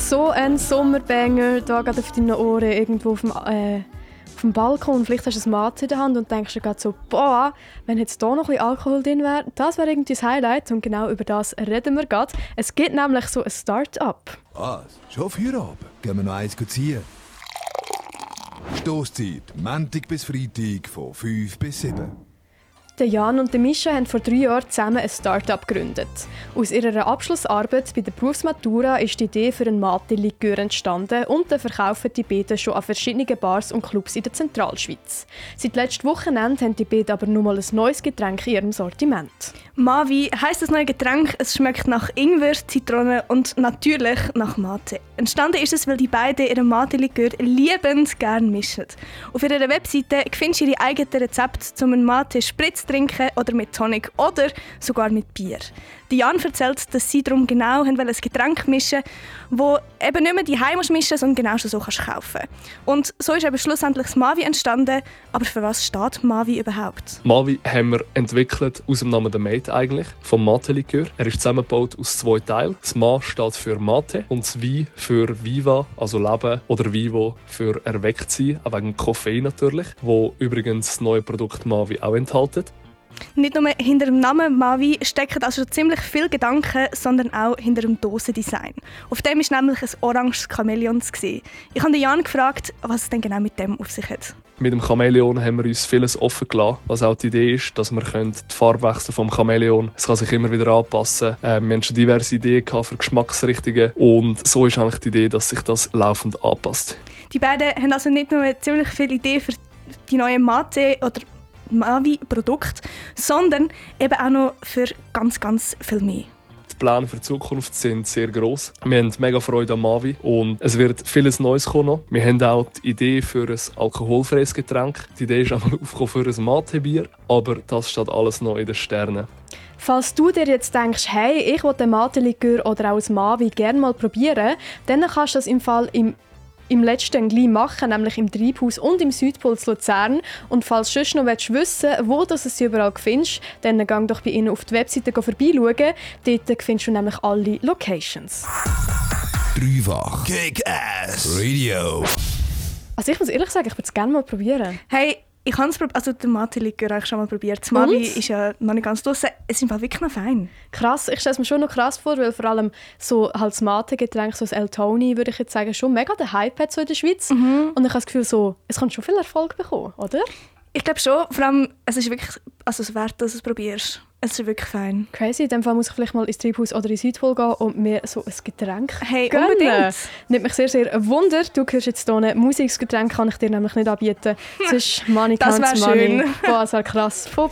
so ein Sommerbanger da gerade auf deinen Ohren irgendwo auf dem Balkon. Vielleicht hast du ein Mate in der Hand und denkst dir gerade so, boah, wenn jetzt hier noch ein bisschen Alkohol drin wäre, das wäre irgendwie das Highlight. Und genau über das reden wir gerade. Es gibt nämlich so ein Start-up. Schon Feierabend? Gehen wir noch eins ziehen? Stosszeit, Montag bis Freitag von 5 bis 7. Der Jan und Mischa haben vor 3 Jahren zusammen ein Start-up gegründet. Aus ihrer Abschlussarbeit bei der Berufsmatura ist die Idee für einen Mate-Likör entstanden und den verkaufen die beiden schon an verschiedenen Bars und Clubs in der Zentralschweiz. Seit letztem Wochenende haben die beiden aber nun mal ein neues Getränk in ihrem Sortiment. Mavi heisst das neue Getränk. Es schmeckt nach Ingwer, Zitrone und natürlich nach Mate. Entstanden ist es, weil die beiden ihren Mate-Likör liebend gerne mischen. Auf ihrer Webseite findest du ihre eigenen Rezepte, um einen Mate Spritz zu trinken oder mit Tonic oder sogar mit Bier. Die Jan erzählt, dass sie darum genau ein Getränk mischen wollten, das eben nicht mehr die Heim mischen musst, sondern genau so kannst du kaufen. Und so ist eben schlussendlich das Mavi entstanden. Aber für was steht Mavi überhaupt? Mavi haben wir entwickelt aus dem Namen der Mate eigentlich, vom Mate-Likör. Er ist zusammengebaut aus 2 Teilen. Das Ma steht für Mate und das Vi für Viva, also Leben, oder Vivo für erweckt sein, auch wegen Koffein natürlich, wo übrigens das neue Produkt Mavi auch enthält. Nicht nur hinter dem Namen Mavi stecken also schon ziemlich viele Gedanken, sondern auch hinter dem Dosendesign. Auf dem war nämlich ein oranges Chamäleon. Ich habe Jan gefragt, was es denn genau mit dem auf sich hat. Mit dem Chamäleon haben wir uns vieles offen gelassen, was auch die Idee ist, dass wir die Farbe wechseln vom Chamäleon. Es kann sich immer wieder anpassen. Wir haben schon diverse Ideen für Geschmacksrichtungen und so ist eigentlich die Idee, dass sich das laufend anpasst. Die beiden haben also nicht nur ziemlich viele Ideen für die neue Mate oder Mavi-Produkt, sondern eben auch noch für ganz, ganz viel mehr. Die Pläne für die Zukunft sind sehr gross. Wir haben mega Freude an Mavi und es wird vieles Neues kommen. Wir haben auch die Idee für ein alkoholfreies Getränk. Die Idee ist einmal aufgekommen für ein Mate-Bier, aber das steht alles noch in den Sternen. Falls du dir jetzt denkst, hey, ich will den Mate-Likör oder auch ein Mavi gerne mal probieren, dann kannst du das im Fall im letzten gleich machen, nämlich im Treibhaus und im Südpol zu Luzern. Und falls du sonst noch wissen willst, wo du es überall findest, dann geh doch bei ihnen auf die Webseite vorbeischauen. Dort findest du nämlich alle Locations. Dreifach Kick-Ass Radio. Also ich muss ehrlich sagen, ich würde es gerne mal probieren. Hey, ich habe den Mate-Likör eigentlich schon mal probiert. Das Mavi ist ja noch nicht ganz draussen. Es ist wirklich noch fein. Krass, ich stelle es mir schon noch krass vor, weil vor allem so halt das Mate-Getränk, so das El Toni, würde ich jetzt sagen, schon mega den Hype hat so in der Schweiz. Und ich habe das Gefühl, so, es kann schon viel Erfolg bekommen, oder? Ich glaube schon. Vor allem, es ist wirklich es wert, dass du es probierst. Es ist wirklich fein. Crazy, in dem Fall muss ich vielleicht mal ins Treibhaus oder ins Südpol gehen und mir so ein Getränk gönnen. Unbedingt. Nimmt mich sehr, sehr ein Wunder. Du hörst jetzt hier ein Musikgetränk, kann ich dir nämlich nicht anbieten. Sonst Money das counts wäre money. schön. Boah, das wäre krass. Von